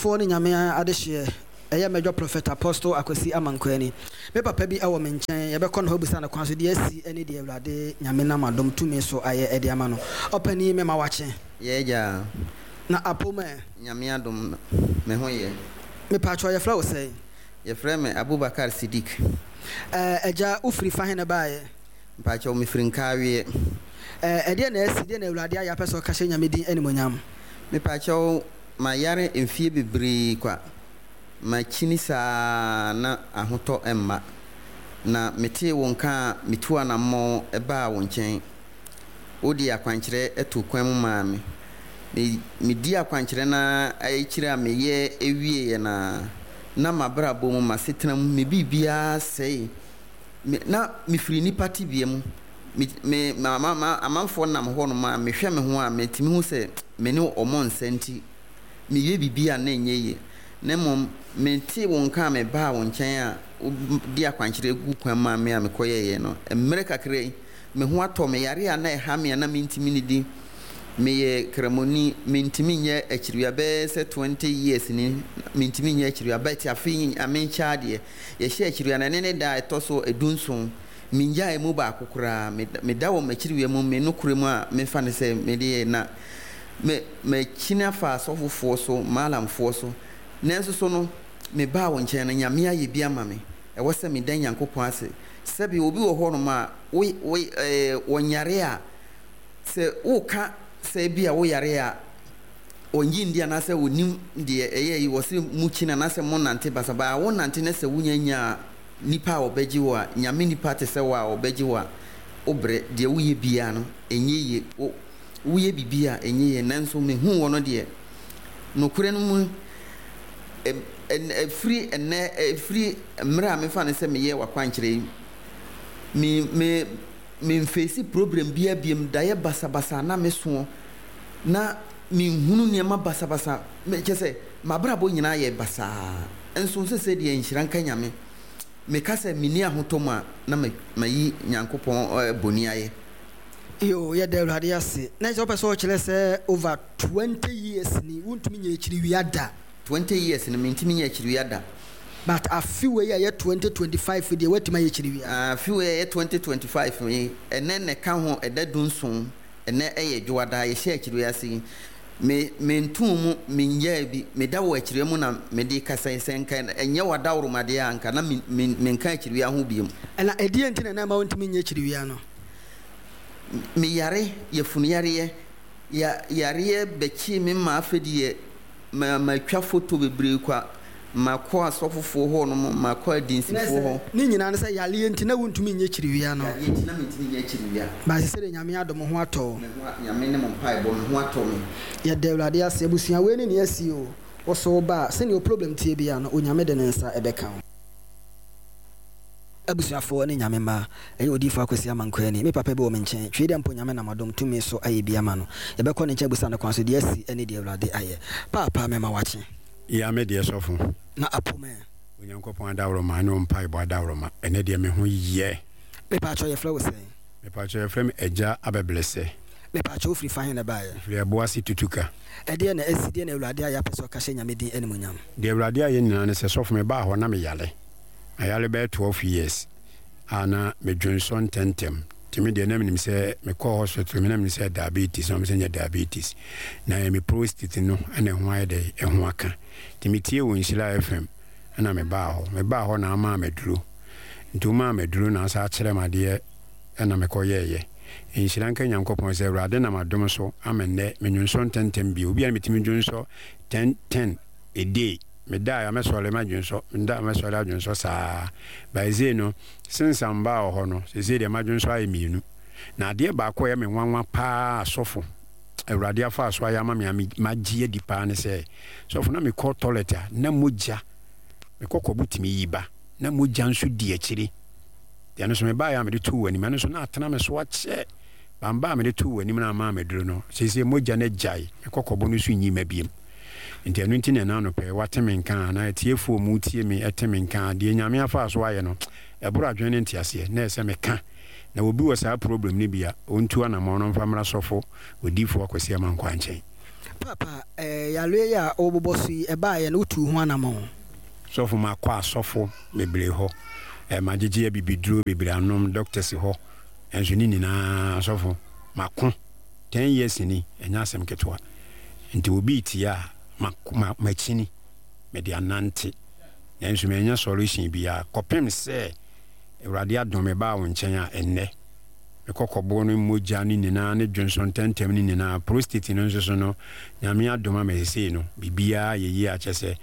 abusuafoɔ ne nyame adehye ɛyɛ major prophet apostle Akwasi Amankwani me papa bi awɔ me nkyɛn yɛbɛkɔ no hobusa no kwan so de asi ɛne de awurade nyame nam adom tumi so ayɛ ɛde ama no ɔpani me ma wakye yɛgya na apoma nyame adom me ho yɛ me patro yɛfrɛ wo sɛ yɛfrɛ me Abubakar Siddiq ɛgya ufiri fa he ne baayɛ patro me firi nkawie ɛdeɛ na asi deɛ na awurade ayɛ apɛ sɛ ɔka hyɛ nyame din animonyam me patro ma yare mfie bebree kwa ma chini saa na ahotɔ emma na mete won ka metu anammo eba won nkyɛn odi akwankyerɛ eto kwan mu maa me di akwankyerɛ na ayikire a meyɛ ewie na mabrabo mu masetena mu me bibia sɛe na me firi ni party bia mu me amanfo nam hɔ no ma mehwɛ me ho a metimi ho sɛ me ne ɔmɔ nsɛnti me yɛ bibia na nyɛye na mom menti won ka me ba won nkyɛn a di akwankyerɛ gu kwan ma me a me kɔyɛyɛ no emmerɛ kakra me ho atɔ me yare a na ɛha me na mentimi ni di me yɛ kramoni mentimi nyɛ akyiriwa bɛ sɛ 20 years ni mentimi nyɛ akyiriwa bɛ ti afi amenkya de yɛ hyɛ akyiriwa na ne da ɛtɔ so edunson minja emu ba akokora me da wo makyiriwa mu me no kure mu a me fa ne sɛ me de na me kyina fa sɔfofoɔ so malamfoɔ so nanso so no me ba wo nkyɛn na nyame ayɛ bi ama me ɛwɔ sɛ me dan Nyankopɔn ase sɛbi obi wɔ hɔ no ma wo nyare a sɛ wo ka sɛ bi a wo yare a onyi ndi ana sɛ wonim de ɛyɛ yi wɔ sɛ mu kyina na sɛ mo nante basaba wo nante na sɛ wunyanya nipa a obɛgye wo a nyame nipa te sɛ wo a obɛgye wo a obrɛ de wo yɛ bia no enye ye wo yɛ bibia enye ye nanso me hu wo no de no kure no mu free free mra me fa ne se me ye wakwankyere me face problem bia biem da ye basabasa na me so na me hunu ne ma basabasa me kyese mabrabo nyina ye basa enso se de enhyira nka nyame me ka se me ni ahotoma na mayi Nyankopɔn boni aye yo ya da awurade ase na je opɛ sɛ ɔkyerɛ sɛ over 20 years ni wontumi nyɛ akyiri wiada 20 years na mentimi nya akyiri wiada but afiwe ya 2025 de watima ye akyiri wiada afiwe ya 2025 yi ene ne ka ho eda dunson ene eye dwada ye hye akyiri wiase me ntum me nya bi me da wo akyiri mu na me de kasa senka enye wada woromade anka na me nka akyiri wiase ho biem na edie ntina na ma wontimi nya akyiri wiase no me yare ye funu yare yare bechi me ma afedie ma twa photo bebre kwa ma ko asofofo ho no ma ko adinsifo ho ni nyina na say yale enti na wontumi nye kyiriwia no enti na mentimi nye kyiriwia ba se de nyame adom ho atɔ nyame ne mpai bo ho atɔ me ya de awurade ase abusua we ne asi o wo so ba se ne problem tie bia no onyame de ne nsa ebeka ho abusuafo ne nyame ma ɛyɛ odifo Akwasi Amankwani me papa bi wo menkyɛn twe de mpo nyame na madom tumi so ayɛ bia ma no yɛbɛkɔ ne nkyɛn busa no kwan so de asi ɛne de awurade ayɛ papa me ma wakye ya me de sɔfo na apome Onyankopɔn adawro ma ne mpa ibo adawro ma ɛne de me ho yɛ me pa cho yɛfrɛ wo sɛ me pa cho yɛfrɛ me agya abeblese me pa cho firi fa he na bae firi aboase tutuka ɛde na asi de na awurade ayɛ apɛ sɛ ɔka hyɛ nyame din ɛne munyam de awurade ayɛ nyina ne sɛ sɔfo me ba hɔ na me yale ayale be 12 years ana me Johnson tentem timi de na menim sɛ me kɔ hospital me na menim sɛ diabetes no me sɛ diabetes na me prostate no ana ho ayɛ de ho aka timi tie wo Nhyira FM ana me ba hɔ na ama meduro ntoma meduro na asa kyerɛ madeɛ ana me kɔ yɛyɛ Nhyira nka Nyankopɔn sɛ awurade na madom so amenne me Johnson tentem bi obi a metimi Johnson 10 a day me da ya mesole ma dwunso nda mesole adwunso saa baize no sinsan ba ho no se de ma dwunso ayi mienu na de ba ko ya me nwanwa pa asofo awurade afa aso ya ma me magie di pa ne se sofo na me ko toilet na moja me kokko butimi yiba na moja nso di akiri de no so me ba ya me de tu wani me so na atena me so ache bamba me de tu wani na ma me duro no se moja na jai me kokko bo no so nyi mabiem nti anu nti na no pe wateme nka na tiefo mu tie me eteme nka de nyame afa so aye no eburu adwene nti ase na ese me ka na obi wo saa problem ni bia ontu anamo no mfamra sofo odifo Akwasi Amankwa nkyɛn Papa, yalwe ya obobosi eba ye no tu ho anamo. So for my kwa sofo bebre ho. Majiji bibidru bebre anom doctors ho. Enso ni na sofo makon 10 years ni enya asem ketwa. Nti obi tia machini me de anante. Enso me enya solution bia kopem se Ewurade adome ba wo nchen a enne. Mekokobo no moja ni nina ne Johnson tentem ni nina prostate no nso no nyame adoma me sei no bibia yeyi a chese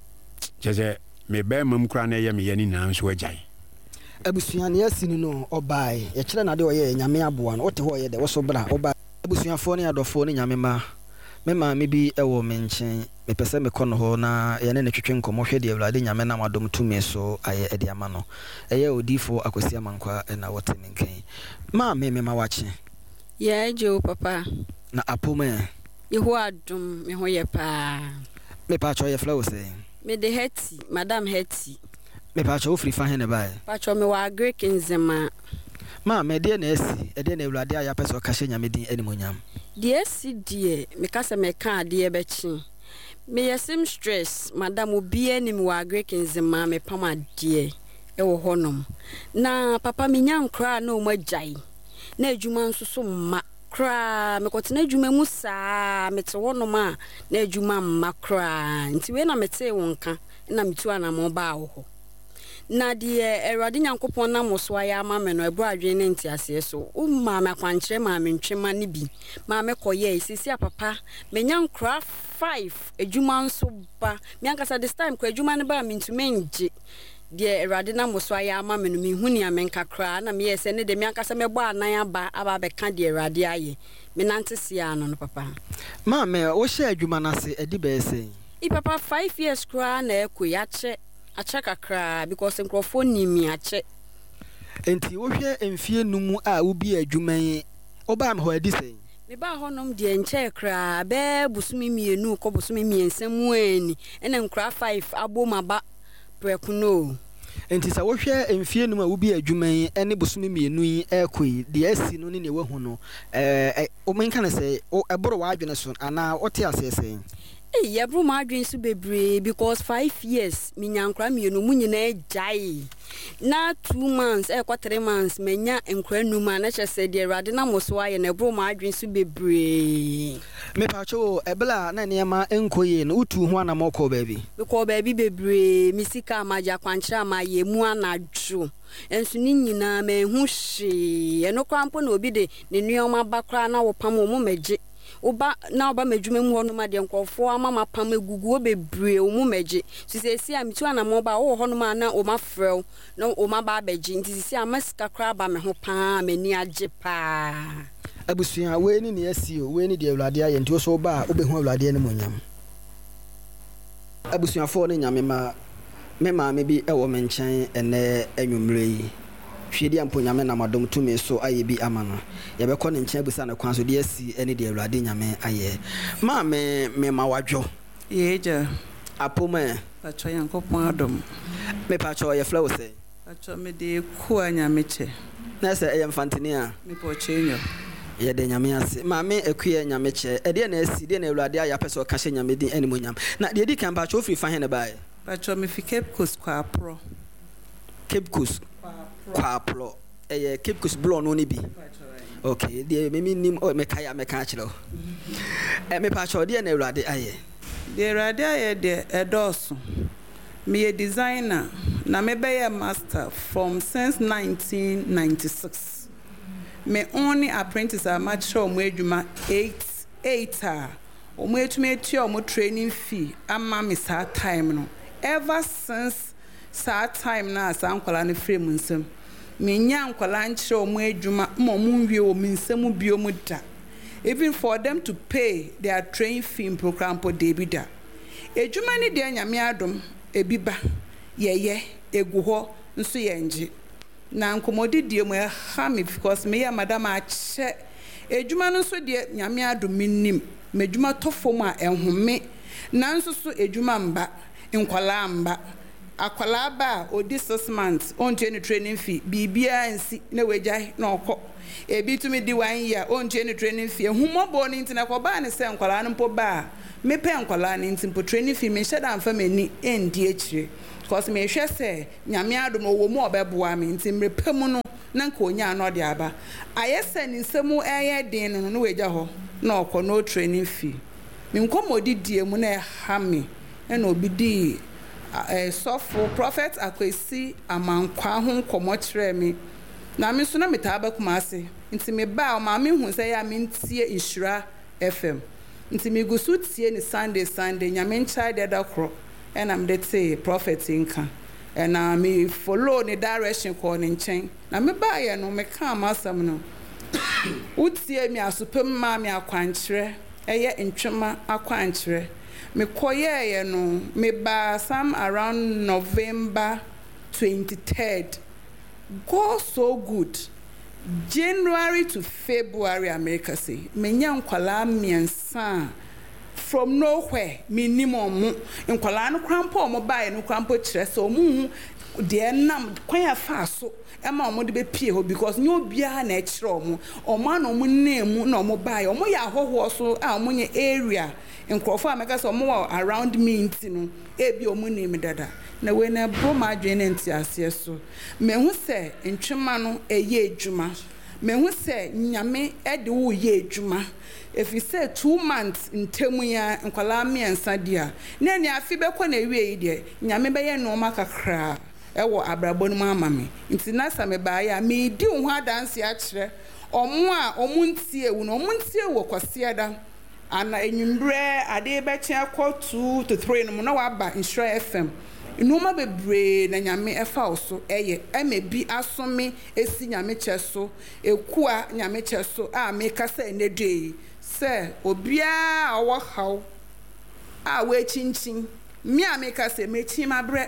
me ba mam kra na ye me ye ni na nso agyan. Abusuane asini no obai ye kire na de oye nyame aboa no wote ho ye de wo so bra obai abusuafo ne adofo ne nyame ma me ma me bi ewo me nchen me pese me kono ho na ye ne twetwe nkomo hwe de Ewurade nyame na madom tumi so aye ede ama no eye odifo akosi amankwa na wote me nkan ma me ma wache ye je o papa na apome ye ho adom me ho ye pa me pa cho ye flow say me de heti madam heti me pa cho free fa he ne bai pa cho me wa Greek nzema ma me de na esi ede na Ewurade aya pese o ka hye nyame din animonyam de esi de me ka se me ka de be chi me yesim stress madam obi ani me wa Greek nzema me pama de wo honom na papa me nya nkra na o magyan na adwuma nso so mma kra me kotena adwuma mu saa me te wonom a na adwuma mma kra nti we na me te wonka na me tu anamo ba wo na de Ewurade Nyankopon na moso aya ama me no ebro adwen ne ntiase so umma me kwankere ma me ntwema ne bi ma me koye sisi papa me nya nkra 5 adwuma nso ba me ankasa this time kwa adwuma ne ba me ntume nje de Ewurade na moso aya ama me no me huni amenka kra na me yese ne de me ankasa me bo anan aba be ka de Ewurade aye me nante sia no papa ma me wo hye adwuma na se edi be ese I papa 5 years kra na ekoyache achaka kra because nkrofo nimi ache enti wo hwe emfie numu a wo bi adwuma yi oba me ho adi sei me ba honom de enche kra be busumi mienu ko busumi miensam ani ena nkra 5 aboma ba prekuno enti sa wo hwe emfie numu a wo bi adwuma yi ene busumi mienu yi ekoi de asi no ne we hu no o menka na sei o eboro wa adwene so ana ote asese yeah, bro, my dreams to be brave because 5 years, me nyankra me no munyina jai. Na 2 months, 3 months, me nya enkra numa na che said the Ewurade na moso aye na bro my dreams to be brave. Me pacho ebla na niema enkoye no utu ho na moko baby. Because baby be brave, me sika maja kwanchira ma ye mu anadwo. Enso ni nyina me hu hye. Eno kwampo na obi de ne nuoma bakra na wo pam mo meje. Oba na oba medwuma mu hono ma de nkofo amama pam egugu obebre omu meje sisi amitu anamo ba wo hono ma na o ma frɛw na o ma ba beji nti sisi amasika kra ba me ho pa mani age pa abusua we ni ne asi o we ni de Ewurade aye nti o so ba obehu Ewurade ne monyam abusua fo ne nyame ma me ma me bi ewo me nkyɛn ene anwumre yi hwedi ampo nyame na madom tumi so aye bi amano ye be ko ne nkyɛn busa na kwan so de asi ene de Ewurade nyame aye ma me ma wadwo yeja apoma pacho Yankopon adom me pacho ye flow say pacho me de ku anyame che na se e mfantini a me po chenyo ye de nyame ase ma me ekuye nyame che e de na asi de na Ewurade aye apeso ka hye nyame din ene monyam na de di kan pacho ofri fa he ne bae pacho me fi Cape Coast kwa pro Cape Coast kwa pro Cape Coast blow no ni bi okay de me nim o me ka chiro me pacho de na Ewurade aye de Ewurade aye de edoso me a designer na me be a master from since 1996 me only apprentice a match o mo adwuma 8 o mo etumi eti o mo training fee ama me sa time no ever since sa time na sa nkwala ne frame nsem me nya nkwala nkyere o mo adwuma mo nwie o me nsem bio mu da even for them to pay their training fee program for debida adwuma ne de nyame adom ebiba yeye egu ho nso yenje na nkomodi die mo ha me because me ya madam a che adwuma no so de nyame adom minnim me adwuma tofo mu a enhome na nso so adwuma mba nkwala mba akwala ba odi 6 months on training fee bibia nsi na wagya na okọ ebi tumi di 1 year on training fee humobo ni ntina ko ba ne se nkwala no mpo ba me pe nkwala ni ntimpo training fee me sheda amfa mani endi akire because me hwe se nyame adom wo mu obeboa me ntimre pemu no na nka onya no de aba ayese ni nsemu eye den no wagya ho na okọ no training fee me nkomodi die mu na ha me na obi di sofo prophet akwesi amankwa ho nkomo kire me na me so na metaba kuma ase nti me ba o ma me hu se ya me ntie Nhyira FM nti me gusu tie ni Sunday nyame ncha de da kro and am de say prophet inka and me follow ni direction ko ni nchen na me ba ye no me ka amasam no utie mi asopem ma me akwankire eye ntwema akwankire me koye no me ba some around November 23rd. Go so good. January to February America say menya nkwala miensa from nowhere minimum nkwala no krampo mo bae no krampo kire so mu de nam kwan afa so ema omo de be pie ho because nyo bia na ekire omo na omo nemu na omo bae omo ya hoho so a omo nye area nkrofo ameka so omo around me ntino ebi omo nemu dada na we na bro ma adwene nti ase so me hu se ntwema no eye adwuma me hu se nyame ede wo ye adwuma if you say 2 months ntemu ya nkwala miensa dia na ni afi be ko na ewie yi de nyame be ye no makakra ewo abrabo no mama me nti na sa me ba ya me di hu adanse a kire omo a omo ntie wu no omo ntie wo kwasiada ana enyumbre ade be kye ko 2 to 3 no na wa ba Nhyira FM inuma bebre na nyame efa oso eye emebi asome esi nyame cheso ekua nyame cheso a me kasa enedei se obia owo haw a we chinchin mi a me kasa mechi mabre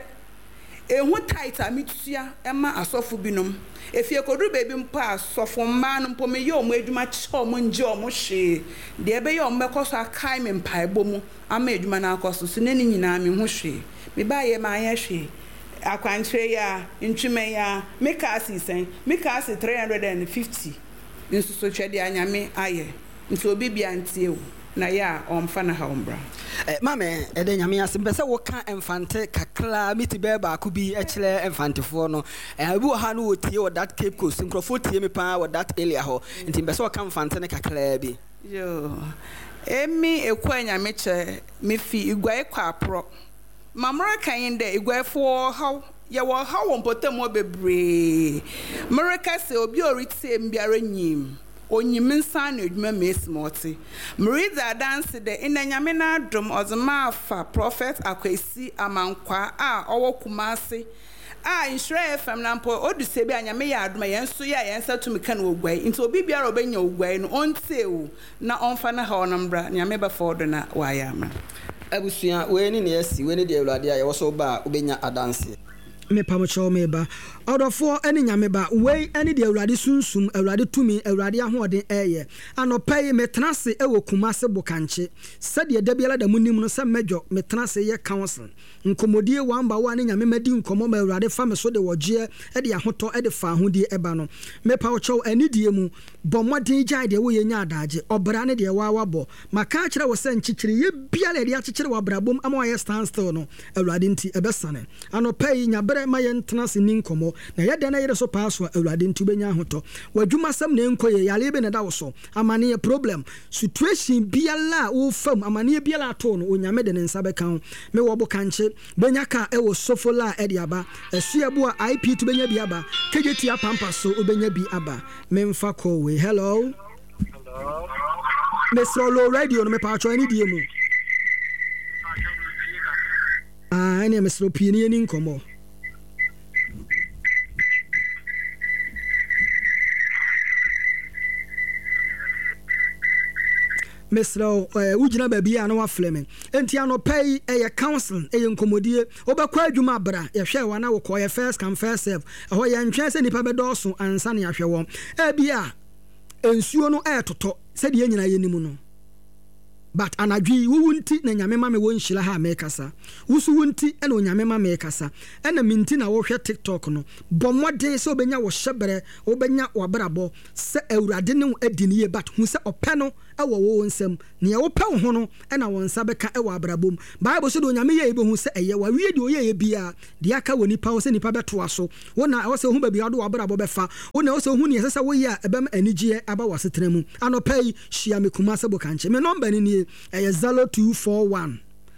ehu tighter mitua ema asofo binom efie kodu bebi mpa asofo mma no mpo me ye omo adwuma che omo nje omo hwe de ebe ye omo bekoso akai me mpa ebomu ama adwuma na akoso so ne nyina me ho hwe me ba ye ma ye hwe akwantre ya ntweme ya me ka asisen me ka as 350 nso so twede anyame aye nso obi bia ntie na ya omfa na ha ombra mame ede nyame asembe se wo ka emfante kakra miti be ba ku bi e kire emfantefo no abi wo ha no wo tie wo that Cape Coast nkrofo tie me pa wo that area ho nti be se wo ka emfante ne kakra bi yo emi ekwa nyame che me fi igwae kwa pro mamra kan de igwaefo ha ye wo ha wo mpotam bebre mereka se obi orite mbiara nyim onyiminsa na edwuma mesmoti mriza dance de inanyame na adom ozema afa prophet akwesi amankwa a owo kumase a Nhyira FM lampo oduse bi anyame ya adoma yenso ya yensa tumika na ogwai nti obi biara obenya ogwai no ontewu na onfa na ha onambra nyame ba fodo na wayama abusua we ni ne asi we ni de awurade a ye wo so ba obenya adanse me pamocho me ba odofo eni nyame ba we eni de awurade sunsum awurade tumi awurade ahoden eye anopai metrase ewo kumase bokanche sade da biala da munim no se medjo metrase ye council nkomodie wamba wa ne nyame madi nkomo ma awurade fa me so de woje e de ahoto e de fa ahodie eba no me pamocho eni die mu bomodin jai de wo ye nya adaje obra ne de wa bo maka kire wo se nchichiri ye biala de akikire wa brabom ama ye stand still no awurade nti ebesane anopai nya ma yentrase ni nkomo na yede na yede so paso awurade nti benya hoto wadwuma sam na enkoye yale be na da wo so amane ye problem situation biala wo fam amane biala to no onyame de nsa be kan me wo bo kanche benya ka e wo sofola e de aba esu ebo IP to benya bi aba kejeti apampa so obenya bi aba memfa call we hello me solo radio no me pa cho ani die mu ene me solo pie ni nkomo Mesro ujina baby a no afleme enti anopai eye council eye nkomodie obekwa adwuma bra ye hwe wa na wo ko ye first come first serve ho ye ntwe se nipa bedoso ansa ne ahwe wo bia ensuo no etoto se de nyina ye nimu no but anadwi wo wunti na nyame ma me wo nhyira ha me kasa wo so wunti na onyame ma me kasa na minti na wo hwe TikTok no bomode se obenya wo hyebere obenya wabrabo se awurade ne adi ne ye but hu se opɛ no ɛwɔ wo nsam ne wo pɛ ho no na wo nsa bɛka ɛwɔ abrabom bible so do onyame ye ebe hu se ɛyɛ wa wie de oye ye bia de aka woni pa wo se nipa bɛto aso wo na wo se hu ba bia do wabrabo bɛfa wo na wo se hu ne sɛ wo ye a ɛbɛm anigye aba wasetena mu anɔpɛ hia me kuma se bo kanche me number ni nie ɛyɛ 0241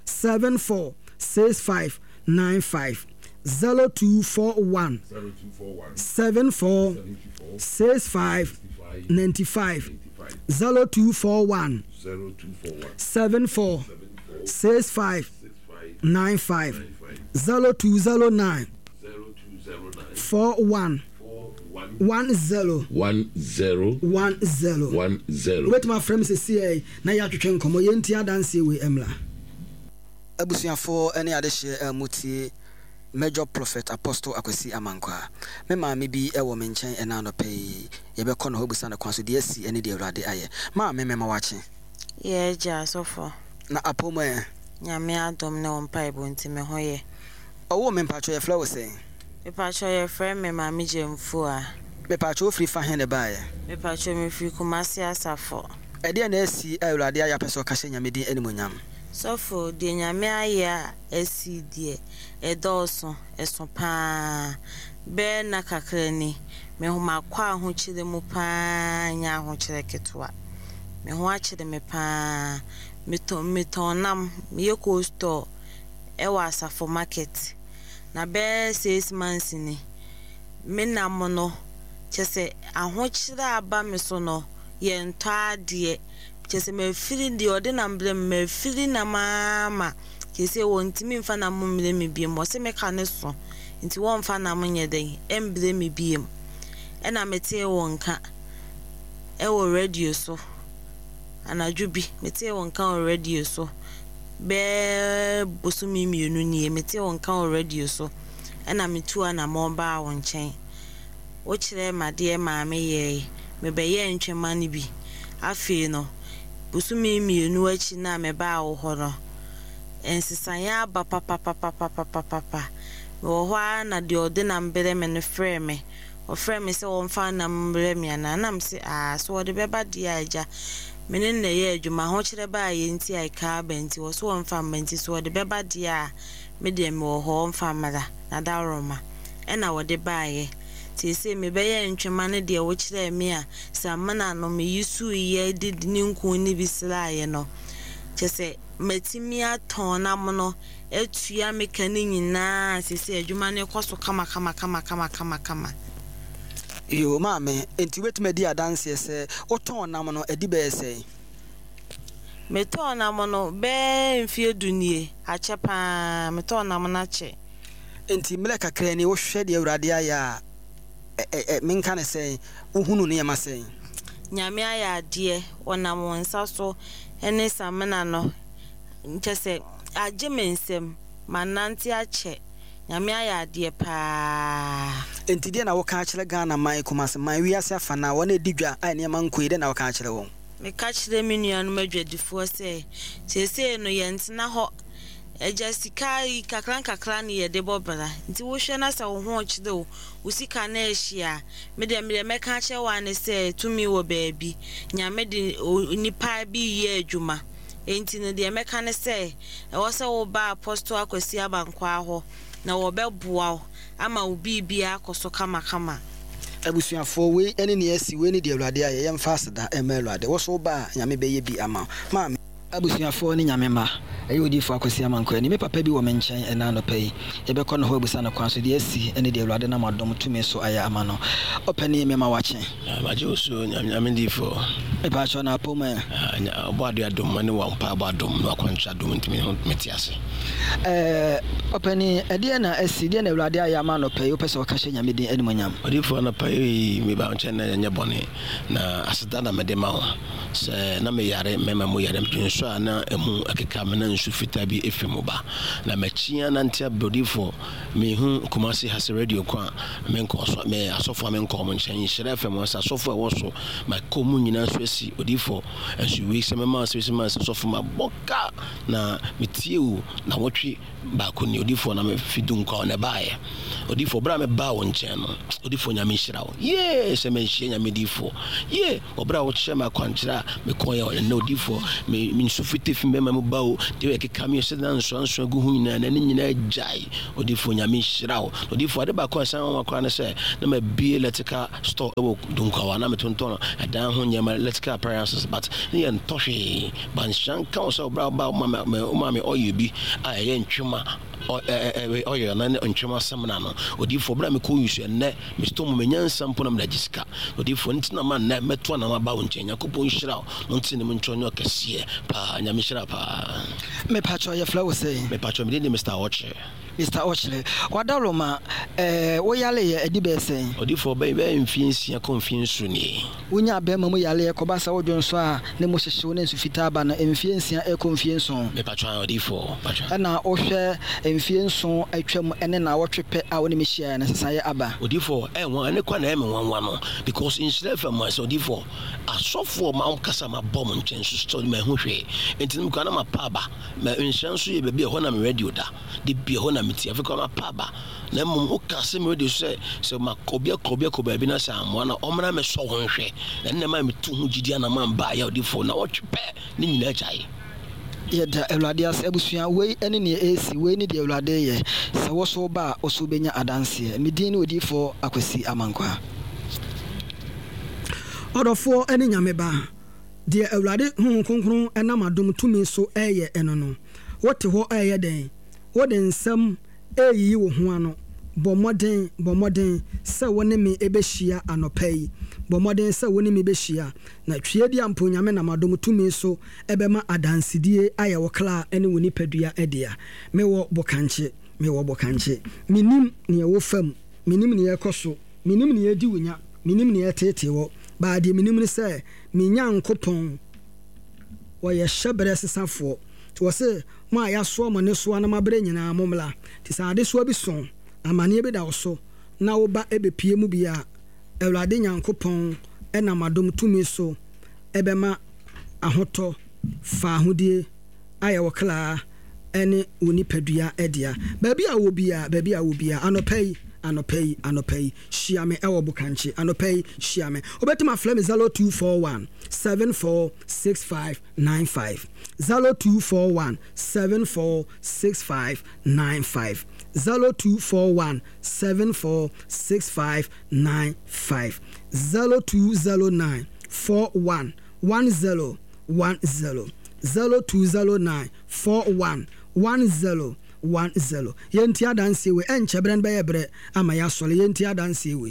746595 0241 746595 0241 746595 0209 41 10 wait my friends say na ya twetwe nkomo yenti adanse we emla abusuafo ene adehye mutie Major Prophet Apostle Akwesi Amankwa me ma me bi ewo me nchen ena no pay ye be kono ho busa na kwanso de asi ene de awrade aye ma me ma wache ye ja sofo na apomo nyame adom ne on pai bo ntime hoye owo me mpacho ye flow say me pacho ye friend me ma me jemfu a me pacho free fa hen de bae me pacho me free Kumasi Asafo e de na asi awrade aye peso ka hye nyame din animonyam sofo de nyame aya asi die edoso eso pa be na kakrani me ho makwa ho chire mu pa nya ho chire ketwa me ho a chire me pa meton nam me ko store e wa Asafo market na be 6 months ni me nam no chese aho chire aba me so no ye ntɔ ade chese me firi de ode na mble me firi na mama chese wontimi mfa na mumle me biem mo se me ka ne so nti won fa na munye den emble me biem na mete wonka e wo radio so anadwubi mete wonka o radio so be bosumi mienu ni mete wonka o radio so na metu ana mo ba won chen wo kire made ma me ye me be ye ntwema ni bi afi no busumi mienu achi na me ba wo ho no ensisanya ba papa wo ho na de ode na mbere me no frɛ me o frɛ me se won fa na mbere me na nam se so de beba de aja me ne na ye adwuma ho kire ba ye nti ai ka ba nti wo so won fa mbanti so de beba de a me de me wo ho mfa mara na da roma na wo de ba ye ti se me be ye ntwema ne de wo kire me a samana no me yisu ye de ni nku ni bisla ye no chese metimi aton na mo no etua me kani nyina sese adwuma ne koso kama yo mame enti wetime di adanse se oton na mo no edi be se meton na mo no be mfie dunie achepa meton na mo na che enti mele kakra ni wo hwe de awurade aya menka ne se uhunu ne yema se nyame aya de onam wonsa so ene samena no nchese agimensem mananti ache nyame aya de pa enti de na wo ka kire Ghana mai Kumasi mai wiase afa na wona edidwa ai ne man koide na wo ka kire won me ka kire menuanu madwadifo se sese no yentena ho eja sikai kakran ni ye de bobara nti wo hwe na sa wo ho kide wo usika na ehia me de meka che wa ne se tumi wo baabi nyame de nipa bi ye adwuma enti ne de meka ne se e wo se wo ba Apostle Akwesi Amankwa ho na wo beboa ama wo bibia akoso kama abusuafo we ene ne asi we ne de awurade aye yemfa aseda emelade wo so ba nyame be ye bi ama ma abusuafo ni nyame ma ayi odifo Akwesi Amankwa ni me papa bi wo me nchen ena no pai ye be kono ho busa na kwanso de asi ene de awurade na madom tumi so aya ama no opani me ma wache majo so nyame difo e ba cho na poma oboado adom mane wa mpa abadom no akwancha adom ntimi metiase opani ede na asi de na awurade aya ama no pai opese wakashe nyame din animonyam odifo na pai me ba nchen na nya bone na aseda na mede ma ho se na me yare mema mo yare mpinso ana emu akeka mena nsu fita bi efim ba na machia nante abodifo me hu Kumasi has radio kwa menko so me asofo menko mo nchen hyere fm wasa asofo e wo so ma komu nyina so asi odifo ensu wi se mema so ma asofo ma boka na metiu na wotwe ba ko ni odifo na me fidu nko na baaye odifo bra me ba wo nchen no odifo nya me hyira wo se me hye nya me difo obra wo hye ma kwankyira me koye na odifo me nsu fite fim be ma mo ba wo de we keka me se dan so agu hu nyina na nyina jai odifo nya me hyira wo odifo ade ba ko san wa kwa na se na ma bie electrical store wo dunkawa na me tonton adan ho nya electrical appliances but ye ntohwe ban shanka wo se obra ba ma me oyebi a ye ntwema oyo na ntwema samna no odifo bra me ko yusu ne me sto mo nyansa mpo na me dagiska odifo ntina ma na meto na ma ba wo nkyenya kopo nhyira no ntine mo ntwonyo kase pa nya me hyira pa me pacho ye flow say me pacho me dey Mr. Oche wadaloma wo yale ye edibe sen odifo be mfiensia konfiensu ni wonya be mamu yale ko ba sa wodwonso a ne mo hyehye wona nsu fita ba na mfiensia konfiensu me pacho odifo pacho na ohwe mfiensu atwam ene na wotwepe a woni mehia na sesa ye aba odifo won ene kwa na wanwa no because in self am so odifo asofo ma onkasa ma bom nchensu so ma hwehwe entinim kwa na ma paba ma nshansu ye bebe ho na me radio da de bia ho na meti afika ma paba na mum okase me radio se ma kobia bi na sa amwa na omra me so hwehwe na ne ma metu hu gidia na ma ba ya odifo na wotwepe ni nyina jai yeda Ewurade as abusua wei ene ne esi wei ne de Ewurade ye se wo so ba oso benya adanse medin ne odifo Akwasi Amankwa odofo ene nyame ba de Ewurade hu konkron enam adom tumi so eye eno no wote ho eye den woden nsam eyi wo ho ano bomoden se woni me ebehia anopai bomoden se woni me behia na twedi ampo nyame na madom tumi so ebema adansidie aye wokla ene woni padua edea me wo bokanche minim ne wo fam minim ne ekoso minim ne edi wonya minim ne etete wo ba de minim ne se minyankopon wo ye hyebere sesafo to se ma ya so mo ne so na mabre nyina momla ti sa ade so bi so amane be da wo so na wo ba ebepie mu bia Ewurade Nyankopon ena madom tumi so ebema ahoto fa ahodie aye wokla ene oni padua edia baabi a wo bia anopai shiame ewo bukanchi anopai shiame obetima flame 0241 746595 0241 746595 0241 746595 0209 41 1010 0209 41 1010 yenti adanse we enchebren be yebre ama ya sole yenti adanse we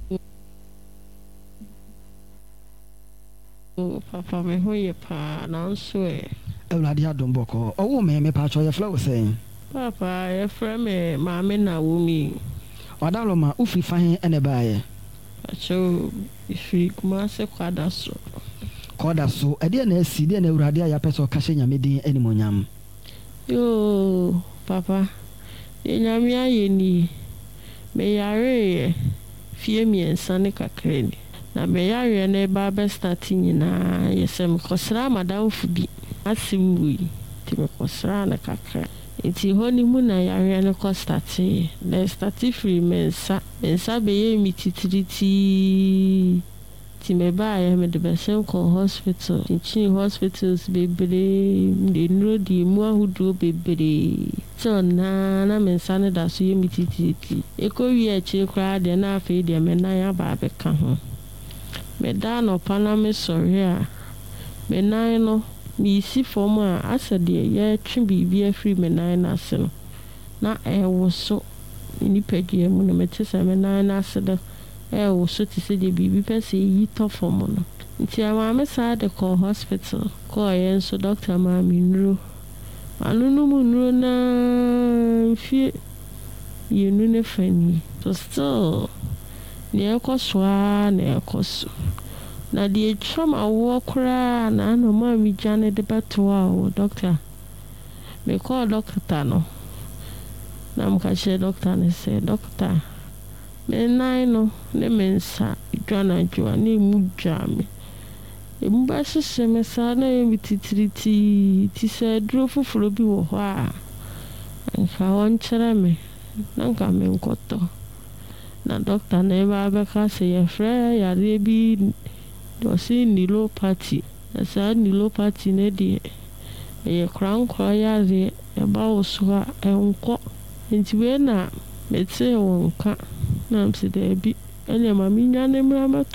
papa me hoye pa na nso Ewurade adom boko owo me pa cho ye flow saying papa ye frame maame na wumi wadaloma ufi fahin ene baaye acho ifi Kumasi kwada so ede na asi de na Ewurade ya peso kashe nyamedin animonyam yo papa nyame ayeni me yare fie miensa ne kakreni na me yare na ba be start nyina yesem kosra madam fubi asimwi ti me kosra na kakra enti honi mu na yare na ko start na start free mensa be ye mititriti ti me ba ya me de besen ko hospital chin hospitals bebre de no di mu ahudo bebre so na mensa ne da so ye mitititi eko wi e chi kra de na afi de me na ya ba be ka ho me da no pana me sorry a me na no mi si form a asade ye twi bibia free me na na se no na e wo so ni pedie mu no me tse me na na se da wo so ti se de bibi pese yi to form no nti ama me sa de ko hospital ko yen so doctor ma mi nuro anu mu nuro na fi yenu ne fani so still ne ekoswa na ekoso na die trauma wo kra na no ma mi jane de beto a doctor me call doctor no na mka che doctor ne say doctor me nine no ne mensa dwana ne mu dwame emba hyehyɛ me saa na yɛ mititiriti ti sɛ duro foforo bi wɔ hɔ a nka wɔnkyerɛ me na nka me nkɔtɔ na doctor na eba bɛka sɛ yɛfrɛ yare bi ɔsi nilopathy na saa nilopathy ne deɛ ɛyɛ korankora yare ɛba wo so a ɛnkɔ nti wei na mete wɔ nka na msi daabi ɛnea ma menya ne mmra